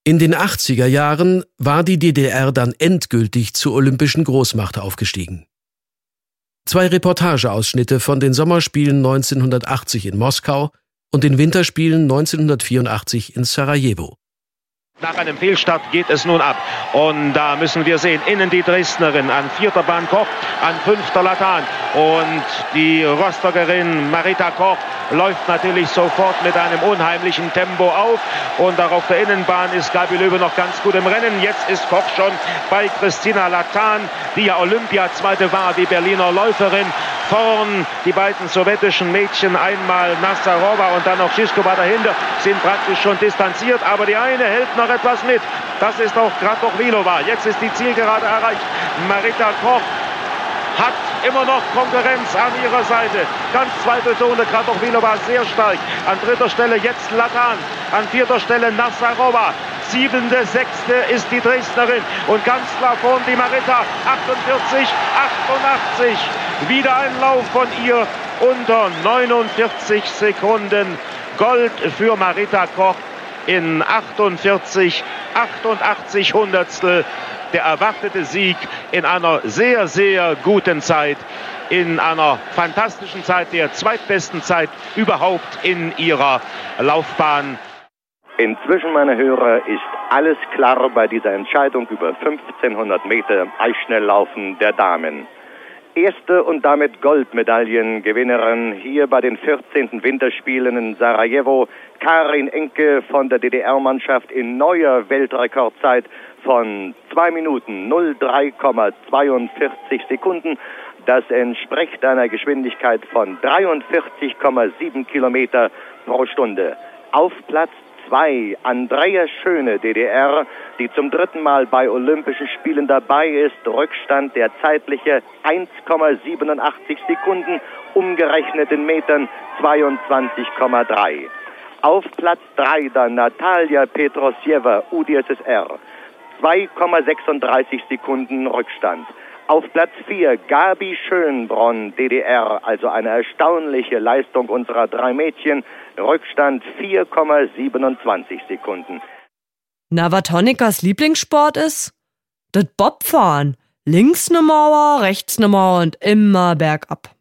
In den 80er Jahren war die DDR dann endgültig zur olympischen Großmacht aufgestiegen. 2 Reportageausschnitte von den Sommerspielen 1980 in Moskau und den Winterspielen 1984 in Sarajevo. Nach einem Fehlstart geht es nun ab. Und da müssen wir sehen, innen die Dresdnerin, an 4. Bahn Koch, an 5. Latan. Und die Rostockerin Marita Koch läuft natürlich sofort mit einem unheimlichen Tempo auf. Und auch auf der Innenbahn ist Gabi Löwe noch ganz gut im Rennen. Jetzt ist Koch schon bei Christina Latan, die ja Olympiazweite war, die Berliner Läuferin. Vorn die beiden sowjetischen Mädchen, einmal Nassarova und dann noch Schischkova dahinter, sind praktisch schon distanziert. Aber die eine hält noch etwas mit. Das ist auch Kratochvílová. Jetzt ist die Zielgerade erreicht. Marita Koch hat immer noch Konkurrenz an ihrer Seite. Ganz zweifelsohne, Kratochvílová sehr stark. An 3. Stelle jetzt Latan. An 4. Stelle Nassarova. 7., 6. ist die Dresdnerin. Und ganz klar vorn die Marita. 48, 88. Wieder ein Lauf von ihr unter 49 Sekunden. Gold für Marita Koch in 88 Hundertstel. Der erwartete Sieg in einer sehr, sehr guten Zeit, in einer fantastischen Zeit, der zweitbesten Zeit überhaupt in ihrer Laufbahn. Inzwischen, meine Hörer, ist alles klar bei dieser Entscheidung über 1500 Meter Eisschnelllaufen der Damen. Erste und damit Goldmedaillengewinnerin hier bei den 14. Winterspielen in Sarajevo, Karin Enke von der DDR-Mannschaft in neuer Weltrekordzeit von 2 Minuten 03,42 Sekunden. Das entspricht einer Geschwindigkeit von 43,7 Kilometer pro Stunde. Auf Platz 2 Andrea Schöne, DDR, die zum 3. Mal bei Olympischen Spielen dabei ist. Rückstand der zeitliche 1,87 Sekunden, umgerechnet in Metern 22,3. Auf Platz 3 dann Natalia Petrosjewa, UdSSR, 2,36 Sekunden Rückstand. Auf Platz 4 Gabi Schönbronn, DDR, also eine erstaunliche Leistung unserer 3 Mädchen, Rückstand 4,27 Sekunden. Na, was Honnickers Lieblingssport ist? Das Bobfahren. Links eine Mauer, rechts eine Mauer und immer bergab.